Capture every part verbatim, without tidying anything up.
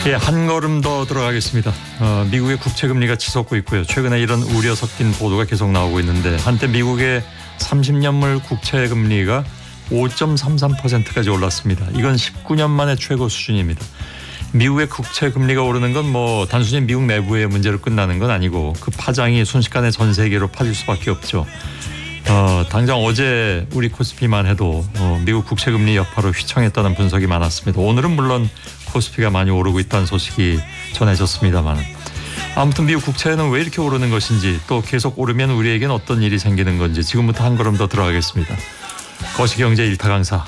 예, 한 걸음 더 들어가겠습니다. 어, 미국의 국채 금리가 치솟고 있고요. 최근에 이런 우려 섞인 보도가 계속 나오고 있는데 한때 미국의 삼십 년물 국채 금리가 오 점 삼삼 퍼센트까지 올랐습니다. 이건 십구 년 만에 최고 수준입니다. 미국의 국채 금리가 오르는 건 뭐 단순히 미국 내부의 문제로 끝나는 건 아니고 그 파장이 순식간에 전 세계로 퍼질 수밖에 없죠. 어, 당장 어제 우리 코스피만 해도 어, 미국 국채 금리 여파로 휘청했다는 분석이 많았습니다. 오늘은 물론 코스피가 많이 오르고 있다는 소식이 전해졌습니다만 아무튼 미국 국채는 왜 이렇게 오르는 것인지 또 계속 오르면 우리에겐 어떤 일이 생기는 건지 지금부터 한 걸음 더 들어가겠습니다. 거시경제 일 타 강사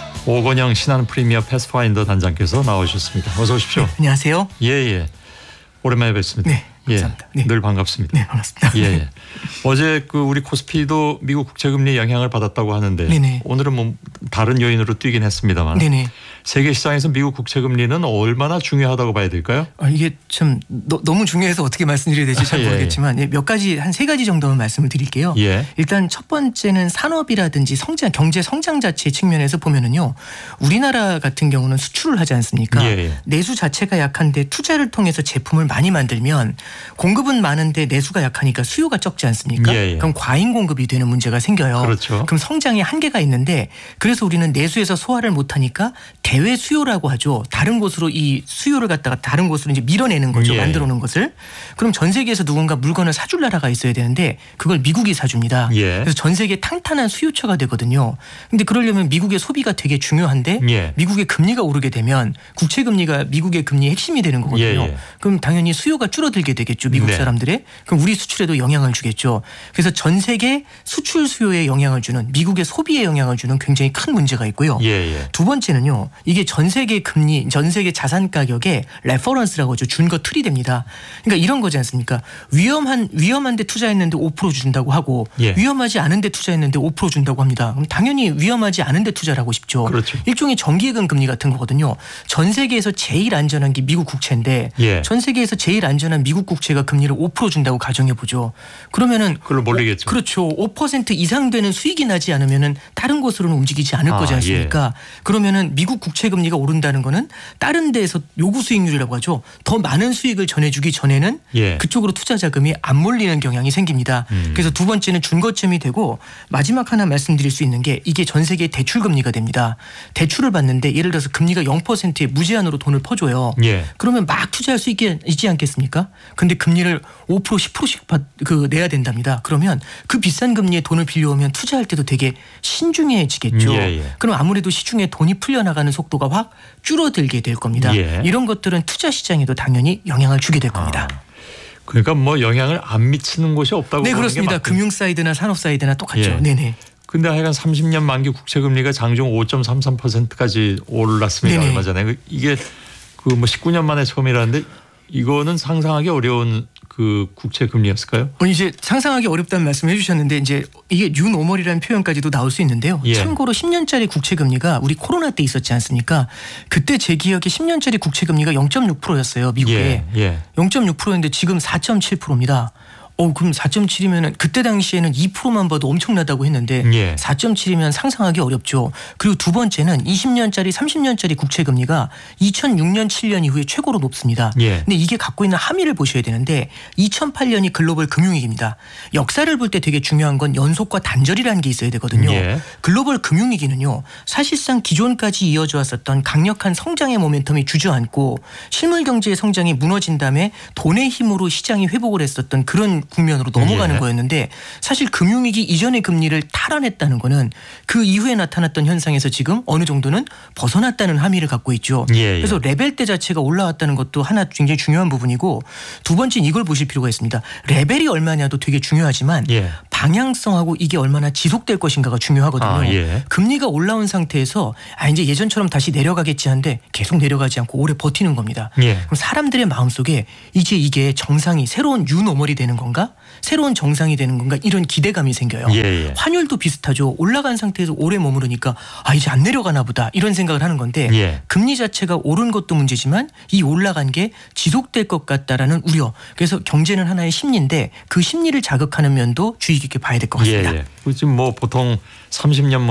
오건영 신한 프리미어 패스파인더 단장께서 나오셨습니다. 어서 오십시오. 네, 안녕하세요. 예예. 오랜만에 뵙습니다. 네, 감사합니다. 예, 네. 늘 반갑습니다. 네, 반갑습니다. 예, 예. 어제 그 우리 코스피도 미국 국채 금리 영향을 받았다고 하는데 네네. 오늘은 뭐 다른 요인으로 뛰긴 했습니다만 네네. 세계 시장에서 미국 국채 금리는 얼마나 중요하다고 봐야 될까요? 아, 이게 참 너, 너무 중요해서 어떻게 말씀드려야 될지 잘 예, 예. 모르겠지만 예, 몇 가지 한 세 가지 정도만 말씀을 드릴게요. 예. 일단 첫 번째는 산업이라든지 성장, 경제 성장 자체 측면에서 보면은요, 우리나라 같은 경우는 수출을 하지 않습니까? 예, 예. 내수 자체가 약한데 투자를 통해서 제품을 많이 만들면 공급은 많은데 내수가 약하니까 수요가 적지 않습니까? 예, 예. 그럼 과잉 공급이 되는 문제가 생겨요. 그렇죠. 그럼 성장에 한계가 있는데 그래서 우리는 내수에서 소화를 못하니까 대외 수요라고 하죠. 다른 곳으로 이 수요를 갖다가 다른 곳으로 이제 밀어내는 거죠. 예. 만들어 놓은 것을. 그럼 전 세계에서 누군가 물건을 사줄 나라가 있어야 되는데 그걸 미국이 사줍니다. 예. 그래서 전 세계 탄탄한 수요처가 되거든요. 근데 그러려면 미국의 소비가 되게 중요한데 예. 미국의 금리가 오르게 되면 국채 금리가 미국의 금리의 핵심이 되는 거거든요. 예, 예. 그럼 당연히 수요가 줄어들게 되겠죠. 미국 네. 사람들의. 그럼 우리 수출에도 영향을 주겠죠. 그래서 전 세계 수출 수요에 영향을 주는 미국의 소비에 영향을 주는 굉장히 큰 문제가 있고요. 예, 예. 두 번째는요. 이게 전 세계 금리, 전 세계 자산 가격의 레퍼런스라고 하죠. 준거 틀이 됩니다. 그러니까 이런 거지 않습니까? 위험한 위험한데 투자했는데 오 퍼센트 준다고 하고 예. 위험하지 않은데 투자했는데 오 퍼센트 준다고 합니다. 그럼 당연히 위험하지 않은데 투자를 하고 싶죠. 그렇죠. 일종의 정기예금 금리 같은 거거든요. 전 세계에서 제일 안전한 게 미국 국채인데 예. 전 세계에서 제일 안전한 미국 국채가 금리를 오 퍼센트 준다고 가정해 보죠. 그러면은 그걸로 몰리겠죠. 오, 그렇죠. 오 퍼센트 이상 되는 수익이 나지 않으면은 다른 곳으로는 움직이지 않을 아, 거지 않습니까? 그러면은 미국 국채 금리가 오른다는 거는 다른 데에서 요구 수익률이라고 하죠. 더 많은 수익을 전해주기 전에는 예. 그쪽으로 투자 자금이 안 몰리는 경향이 생깁니다. 음. 그래서 두 번째는 준거점이 되고 마지막 하나 말씀드릴 수 있는 게 이게 전 세계 대출 금리가 됩니다. 대출을 받는데 예를 들어서 금리가 영 퍼센트에 무제한으로 돈을 퍼줘요. 예. 그러면 막 투자할 수 있게 있지 않겠습니까? 근데 금리를 오 퍼센트 십 퍼센트씩 받, 그 내야 된답니다. 그러면 그 비싼 금리에 돈을 빌려오면 투자할 때도 되게 신중해지겠죠. 예, 예. 그럼 아무래도 시중에 돈이 풀려나가는 속도가 확 줄어들게 될 겁니다. 예. 이런 것들은 투자 시장에도 당연히 영향을 주게 될 겁니다. 아, 그러니까 뭐 영향을 안 미치는 곳이 없다고 네, 보는 게 그렇습니다. 맞겠- 금융 사이드나 산업 사이드나 똑같죠. 예. 네네. 근데 하여간 삼십 년 만기 국채 금리가 장중 오 점 삼삼 퍼센트까지 올랐습니다. 네네. 얼마 전에. 그 이게 그 뭐 십구 년 만에 처음이라는데 이거는 상상하기 어려운 그 국채 금리였을까요? 어, 이제 상상하기 어렵다는 말씀을 해주셨는데 이제 이게 뉴노멀이라는 표현까지도 나올 수 있는데요. 예. 참고로 십 년짜리 국채 금리가 우리 코로나 때 있었지 않습니까? 그때 제 기억에 십 년짜리 국채 금리가 영 점 육 퍼센트였어요. 미국에. 예, 예. 영 점 육 퍼센트인데 지금 사 점 칠 퍼센트입니다. 어, 그럼 사 점 칠이면은 그때 당시에는 이 퍼센트만 봐도 엄청나다고 했는데 예. 사 점 칠이면 상상하기 어렵죠. 그리고 두 번째는 이십 년짜리 삼십 년짜리 국채 금리가 이천육 년 칠 년 이후에 최고로 높습니다. 예. 근데 이게 갖고 있는 함의를 보셔야 되는데 이천팔 년이 글로벌 금융위기입니다. 역사를 볼 때 되게 중요한 건 연속과 단절이라는 게 있어야 되거든요. 예. 글로벌 금융위기는요. 사실상 기존까지 이어져 왔었던 강력한 성장의 모멘텀이 주저앉고 실물 경제의 성장이 무너진 다음에 돈의 힘으로 시장이 회복을 했었던 그런 국면으로 넘어가는 예. 거였는데 사실 금융위기 이전의 금리를 탈환했다는 거는 그 이후에 나타났던 현상에서 지금 어느 정도는 벗어났다는 함의를 갖고 있죠. 예, 예. 그래서 레벨대 자체가 올라왔다는 것도 하나 굉장히 중요한 부분이고 두 번째는 이걸 보실 필요가 있습니다. 레벨이 얼마냐도 되게 중요하지만 예. 방향성하고 이게 얼마나 지속될 것인가가 중요하거든요. 아, 예. 금리가 올라온 상태에서 아 이제 예전처럼 다시 내려가겠지 한데 계속 내려가지 않고 오래 버티는 겁니다. 예. 그럼 사람들의 마음속에 이제 이게 정상이 새로운 뉴노멀이 되는 건가? 새로운 정상이 되는 건가? 이런 기대감이 생겨요. 예, 예. 환율도 비슷하죠. 올라간 상태에서 오래 머무르니까 아 이제 안 내려가나 보다 이런 생각을 하는 건데 예. 금리 자체가 오른 것도 문제지만 이 올라간 게 지속될 것 같다라는 우려. 그래서 경제는 하나의 심리인데 그 심리를 자극하는 면도 주의 깊게 봐야 될 것 같습니다. 예, 예. 지금 뭐 보통 삼십 년